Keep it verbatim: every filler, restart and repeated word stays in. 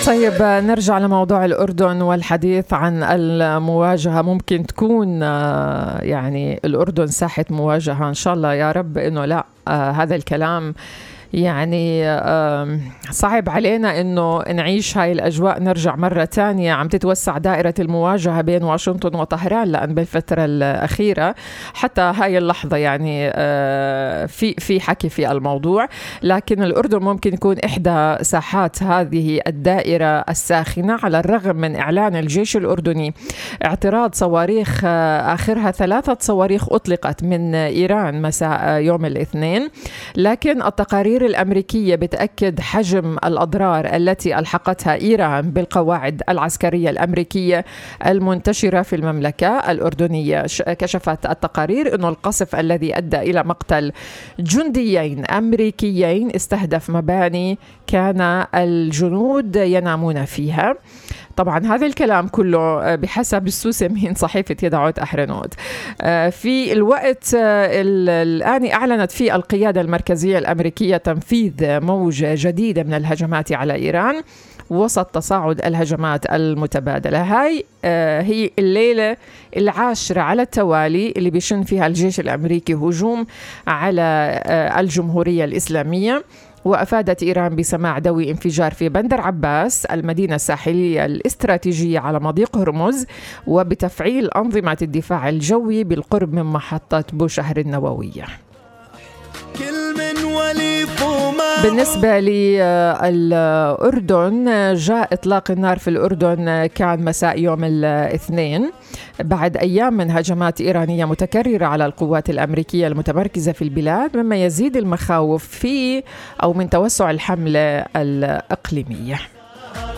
طيب نرجع لموضوع الأردن والحديث عن المواجهة. ممكن تكون يعني الأردن ساحة مواجهة، إن شاء الله يا رب إنه لا. هذا الكلام يعني صعب علينا إنه نعيش هاي الأجواء، نرجع مرة تانية عم تتوسع دائرة المواجهة بين واشنطن وطهران، لأن بالفترة الأخيرة حتى هاي اللحظة يعني في في حكي في الموضوع. لكن الأردن ممكن يكون إحدى ساحات هذه الدائرة الساخنة، على الرغم من إعلان الجيش الأردني اعتراض صواريخ آخرها ثلاثة صواريخ أطلقت من إيران مساء يوم الاثنين. لكن التقارير الأمريكية بتأكد حجم الأضرار التي ألحقتها إيران بالقواعد العسكرية الأمريكية المنتشرة في المملكة الأردنية. كشفت التقارير أن القصف الذي أدى إلى مقتل جنديين أمريكيين استهدف مباني كان الجنود ينامون فيها. طبعا هذا الكلام كله بحسب السوسمين صحيفة يدعوت أحرنوت. في الوقت الآن أعلنت فيه القيادة المركزية الأمريكية تنفيذ موجة جديدة من الهجمات على إيران وسط تصاعد الهجمات المتبادلة. هاي هي الليلة العاشرة على التوالي اللي بيشن فيها الجيش الأمريكي هجوم على الجمهورية الإسلامية. وأفادت إيران بسماع دوي انفجار في بندر عباس المدينة الساحلية الاستراتيجية على مضيق هرمز، وبتفعيل أنظمة الدفاع الجوي بالقرب من محطة بوشهر النووية. بالنسبة للأردن، جاء إطلاق النار في الأردن كان مساء يوم الاثنين بعد أيام من هجمات إيرانية متكررة على القوات الأمريكية المتمركزة في البلاد، مما يزيد المخاوف في أو من توسع الحملة الإقليمية.